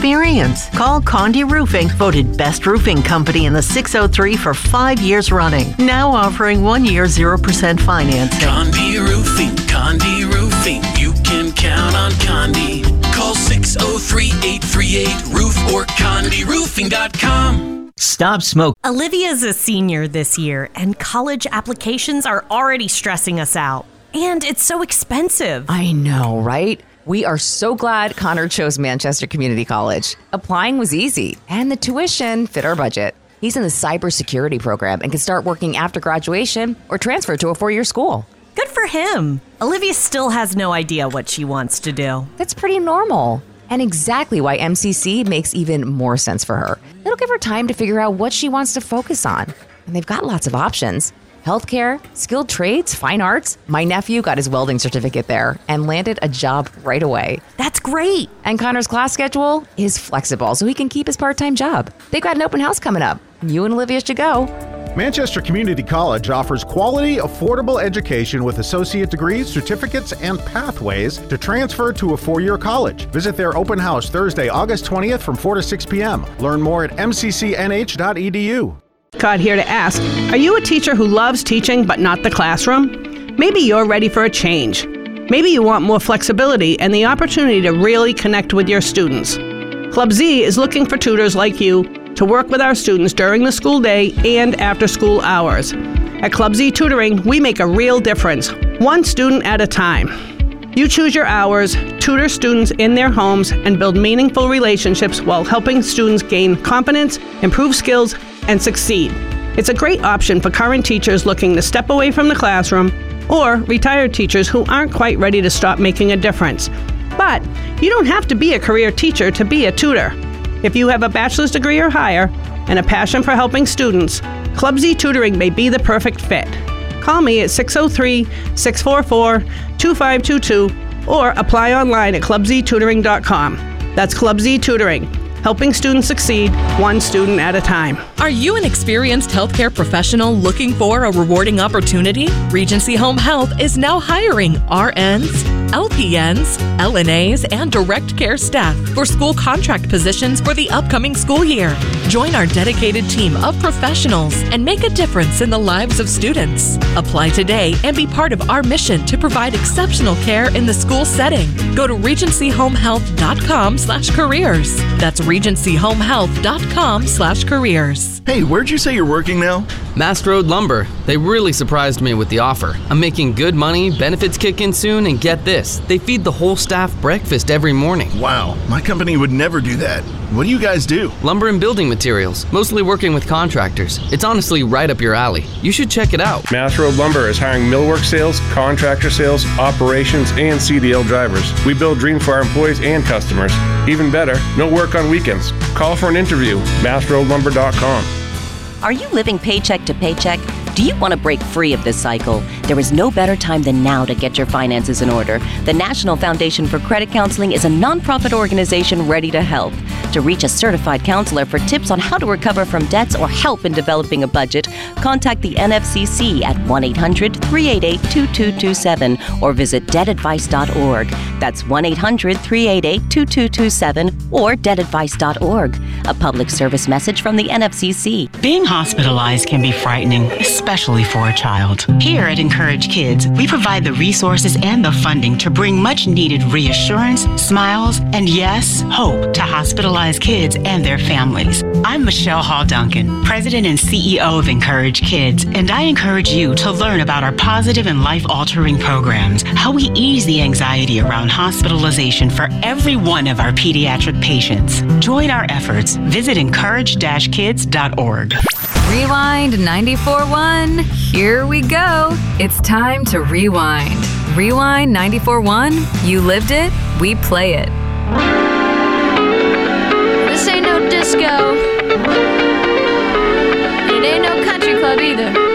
experience. Call Condé Roofing, voted best roofing company in the 603 for 5 years running. Now offering 1 year 0% financing. Condé Roofing, Condé Roofing. You can count on Condé. Call 603-838-ROOF or CondéRoofing.com. Stop smoking. Olivia's a senior this year, and college applications are already stressing us out. And it's so expensive. I know, right? We are so glad Connor chose Manchester Community College. Applying was easy, and the tuition fit our budget. He's in the cybersecurity program and can start working after graduation or transfer to a 4-year school. Good for him. Olivia still has no idea what she wants to do. That's pretty normal. And exactly why MCC makes even more sense for her. It'll give her time to figure out what she wants to focus on. And they've got lots of options. Healthcare, skilled trades, fine arts. My nephew got his welding certificate there and landed a job right away. That's great. And Connor's class schedule is flexible, so he can keep his part-time job. They've got an open house coming up. You and Olivia should go. Manchester Community College offers quality, affordable education with associate degrees, certificates, and pathways to transfer to a 4-year college. Visit their open house Thursday, August 20th from 4 to 6 p.m. Learn more at mccnh.edu. Scott here to ask, are you a teacher who loves teaching but not the classroom? Maybe you're ready for a change. Maybe you want more flexibility and the opportunity to really connect with your students. Club Z is looking for tutors like you to work with our students during the school day and after school hours. At Club Z Tutoring, we make a real difference, one student at a time. You choose your hours, tutor students in their homes, and build meaningful relationships while helping students gain confidence, improve skills, and succeed. It's a great option for current teachers looking to step away from the classroom or retired teachers who aren't quite ready to stop making a difference. But you don't have to be a career teacher to be a tutor. If you have a bachelor's degree or higher and a passion for helping students, Club Z Tutoring may be the perfect fit. Call me at 603-644-2522 or apply online at clubztutoring.com. That's Club Z Tutoring, helping students succeed one student at a time. Are you an experienced healthcare professional looking for a rewarding opportunity? Regency Home Health is now hiring RNs, LPNs, LNAs, and direct care staff for school contract positions for the upcoming school year. Join our dedicated team of professionals and make a difference in the lives of students. Apply today and be part of our mission to provide exceptional care in the school setting. Go to regencyhomehealth.com/careers. That's regencyhomehealth.com/careers. Hey, where'd you say you're working now? Mast Road Lumber. They really surprised me with the offer. I'm making good money, benefits kick in soon, and get this, they feed the whole staff breakfast every morning. Wow, my company would never do that. What do you guys do? Lumber and building materials, mostly working with contractors. It's honestly right up your alley. You should check it out. Mast Road Lumber is hiring millwork sales, contractor sales, operations, and CDL drivers. We build dreams for our employees and customers. Even better, no work on weekends. Call for an interview. MastRoadLumber.com. Are you living paycheck to paycheck? Do you want to break free of this cycle? There is no better time than now to get your finances in order. The National Foundation for Credit Counseling is a nonprofit organization ready to help. To reach a certified counselor for tips on how to recover from debts or help in developing a budget, contact the NFCC at 1-800-388-2227 or visit debtadvice.org. That's 1-800-388-2227 or debtadvice.org. A public service message from the NFCC. Being hospitalized can be frightening, especially for a child. Here at Encourage Kids, we provide the resources and the funding to bring much-needed reassurance, smiles, and yes, hope to hospitalized kids and their families. I'm Michelle Hall Duncan, President and CEO of Encourage Kids, and I encourage you to learn about our positive and life-altering programs, how we ease the anxiety around hospitalization for every one of our pediatric patients. Join our efforts. Visit encourage-kids.org. Rewind 94.1. Here we go. It's time to rewind. Rewind 94.1. You lived it, we play it. This ain't no disco. It ain't no country club either.